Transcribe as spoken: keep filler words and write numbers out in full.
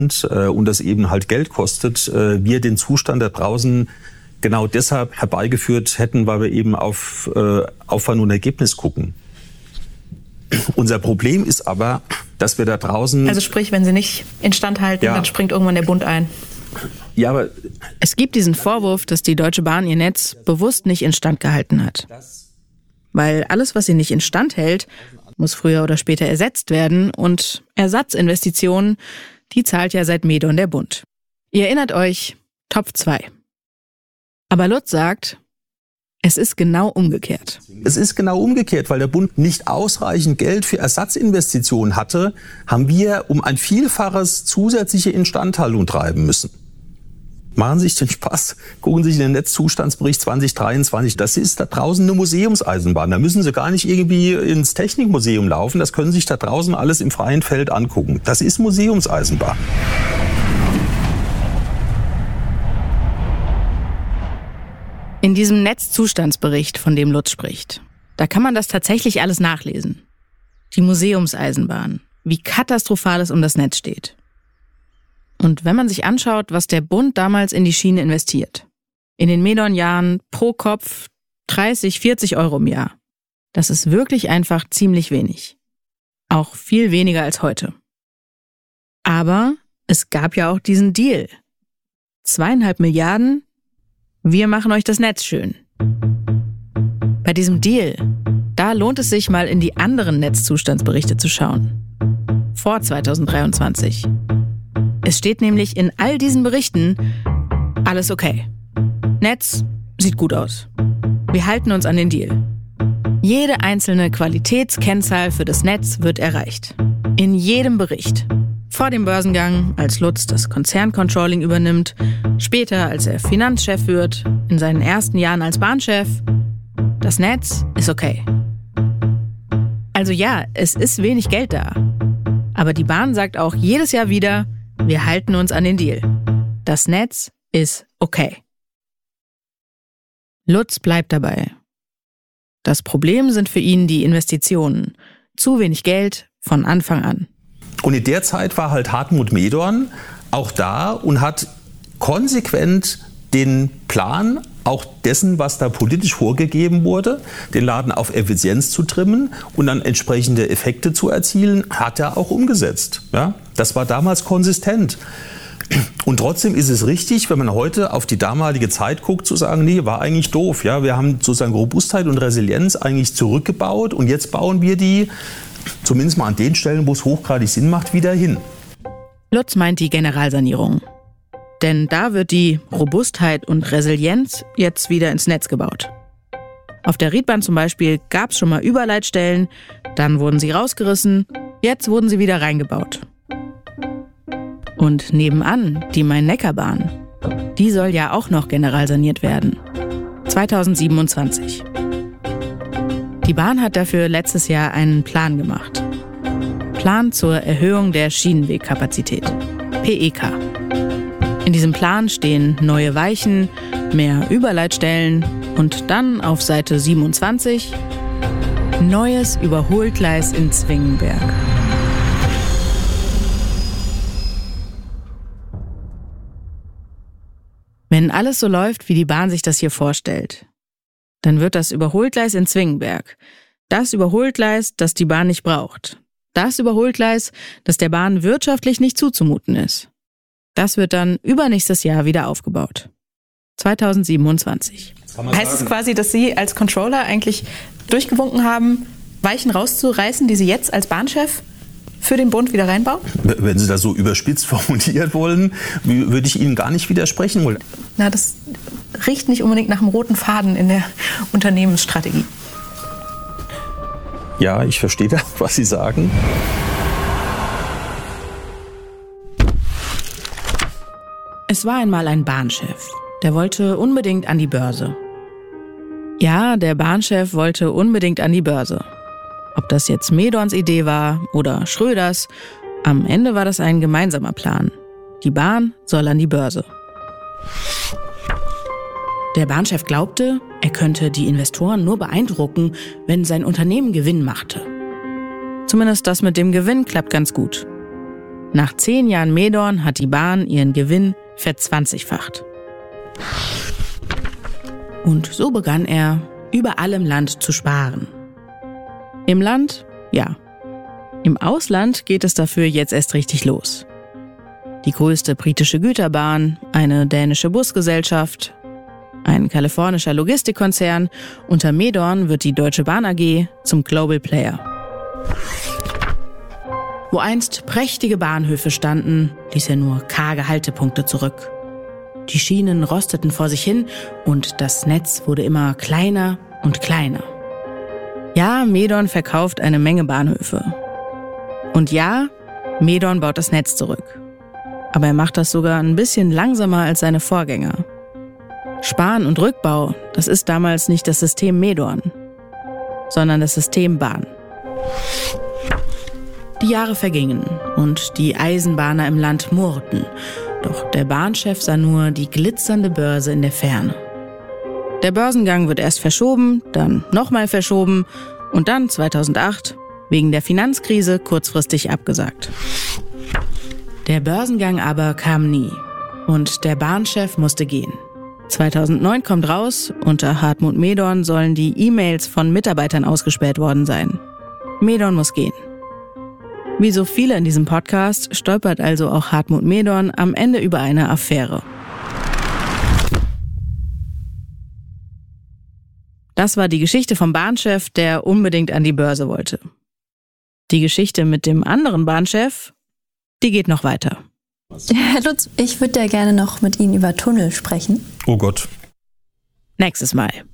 und das eben halt Geld kostet, wir den Zustand da draußen genau deshalb herbeigeführt hätten, weil wir eben auf Aufwand und Ergebnis gucken. Unser Problem ist aber, dass wir da draußen... Also sprich, wenn Sie nicht instand halten, ja. Dann springt irgendwann der Bund ein. Ja, aber es gibt diesen Vorwurf, dass die Deutsche Bahn ihr Netz bewusst nicht instand gehalten hat. Weil alles, was sie nicht instand hält, muss früher oder später ersetzt werden. Und Ersatzinvestitionen, die zahlt ja seit Medon der Bund. Ihr erinnert euch, Topf zwei. Aber Lutz sagt, es ist genau umgekehrt. Es ist genau umgekehrt, weil der Bund nicht ausreichend Geld für Ersatzinvestitionen hatte, haben wir um ein Vielfaches zusätzliche Instandhaltung treiben müssen. Machen Sie sich den Spaß, gucken Sie sich den Netzzustandsbericht zwanzig dreiundzwanzig. Das ist da draußen eine Museumseisenbahn. Da müssen Sie gar nicht irgendwie ins Technikmuseum laufen. Das können Sie sich da draußen alles im freien Feld angucken. Das ist Museumseisenbahn. In diesem Netzzustandsbericht, von dem Lutz spricht, da kann man das tatsächlich alles nachlesen. Die Museumseisenbahn, wie katastrophal es um das Netz steht. Und wenn man sich anschaut, was der Bund damals in die Schiene investiert, in den Medon-Jahren pro Kopf dreißig, vierzig Euro im Jahr, das ist wirklich einfach ziemlich wenig. Auch viel weniger als heute. Aber es gab ja auch diesen Deal. Zweieinhalb Milliarden, wir machen euch das Netz schön. Bei diesem Deal, da lohnt es sich mal in die anderen Netzzustandsberichte zu schauen. Vor zweitausenddreiundzwanzig. Es steht nämlich in all diesen Berichten, alles okay. Netz sieht gut aus. Wir halten uns an den Deal. Jede einzelne Qualitätskennzahl für das Netz wird erreicht. In jedem Bericht. Vor dem Börsengang, als Lutz das Konzerncontrolling übernimmt, später, als er Finanzchef wird, in seinen ersten Jahren als Bahnchef. Das Netz ist okay. Also ja, es ist wenig Geld da. Aber die Bahn sagt auch jedes Jahr wieder, wir halten uns an den Deal. Das Netz ist okay. Lutz bleibt dabei. Das Problem sind für ihn die Investitionen. Zu wenig Geld von Anfang an. Und in der Zeit war halt Hartmut Medorn auch da und hat konsequent den Plan, auch dessen, was da politisch vorgegeben wurde, den Laden auf Effizienz zu trimmen und dann entsprechende Effekte zu erzielen, hat er auch umgesetzt. Ja? Das war damals konsistent. Und trotzdem ist es richtig, wenn man heute auf die damalige Zeit guckt, zu sagen, nee, war eigentlich doof. Ja? Wir haben sozusagen Robustheit und Resilienz eigentlich zurückgebaut und jetzt bauen wir die zumindest mal an den Stellen, wo es hochgradig Sinn macht, wieder hin. Lutz meint die Generalsanierung. Denn da wird die Robustheit und Resilienz jetzt wieder ins Netz gebaut. Auf der Riedbahn zum Beispiel gab es schon mal Überleitstellen, dann wurden sie rausgerissen, jetzt wurden sie wieder reingebaut. Und nebenan die Main-Neckar-Bahn, die soll ja auch noch generalsaniert werden. zweitausendsiebenundzwanzig. Die Bahn hat dafür letztes Jahr einen Plan gemacht. Plan zur Erhöhung der Schienenwegkapazität, P E K. In diesem Plan stehen neue Weichen, mehr Überleitstellen und dann auf Seite siebenundzwanzig neues Überholgleis in Zwingenberg. Wenn alles so läuft, wie die Bahn sich das hier vorstellt, dann wird das Überholgleis in Zwingenberg das Überholgleis, das die Bahn nicht braucht. Das Überholgleis, das der Bahn wirtschaftlich nicht zuzumuten ist. Das wird dann übernächstes Jahr wieder aufgebaut. zweitausendsiebenundzwanzig. Heißt es quasi, dass Sie als Controller eigentlich durchgewunken haben, Weichen rauszureißen, die Sie jetzt als Bahnchef für den Bund wieder reinbauen? Wenn Sie das so überspitzt formuliert wollen, würde ich Ihnen gar nicht widersprechen wollen. Na, das riecht nicht unbedingt nach einem roten Faden in der Unternehmensstrategie. Ja, ich verstehe da, was Sie sagen. Es war einmal ein Bahnchef, der wollte unbedingt an die Börse. Ja, der Bahnchef wollte unbedingt an die Börse. Ob das jetzt Medorns Idee war oder Schröders, am Ende war das ein gemeinsamer Plan. Die Bahn soll an die Börse. Der Bahnchef glaubte, er könnte die Investoren nur beeindrucken, wenn sein Unternehmen Gewinn machte. Zumindest das mit dem Gewinn klappt ganz gut. Nach zehn Jahren Medorn hat die Bahn ihren Gewinn verzwanzigfacht. Und so begann er, überall im Land zu sparen. Im Land? Ja. Im Ausland geht es dafür jetzt erst richtig los. Die größte britische Güterbahn, eine dänische Busgesellschaft, ein kalifornischer Logistikkonzern. Unter Medorn wird die Deutsche Bahn A G zum Global Player. Wo einst prächtige Bahnhöfe standen, ließ er nur karge Haltepunkte zurück. Die Schienen rosteten vor sich hin und das Netz wurde immer kleiner und kleiner. Ja, Medorn verkauft eine Menge Bahnhöfe. Und ja, Medorn baut das Netz zurück. Aber er macht das sogar ein bisschen langsamer als seine Vorgänger. Sparen und Rückbau, das ist damals nicht das System Medorn, sondern das System Bahn. Die Jahre vergingen und die Eisenbahner im Land murrten. Doch der Bahnchef sah nur die glitzernde Börse in der Ferne. Der Börsengang wird erst verschoben, dann nochmal verschoben und dann zweitausendacht wegen der Finanzkrise kurzfristig abgesagt. Der Börsengang aber kam nie und der Bahnchef musste gehen. zweitausendneun kommt raus, unter Hartmut Medorn sollen die E-Mails von Mitarbeitern ausgespäht worden sein. Medorn muss gehen. Wie so viele in diesem Podcast stolpert also auch Hartmut Medorn am Ende über eine Affäre. Das war die Geschichte vom Bahnchef, der unbedingt an die Börse wollte. Die Geschichte mit dem anderen Bahnchef, die geht noch weiter. Herr Lutz, ich würde ja gerne noch mit Ihnen über Tunnel sprechen. Oh Gott. Nächstes Mal.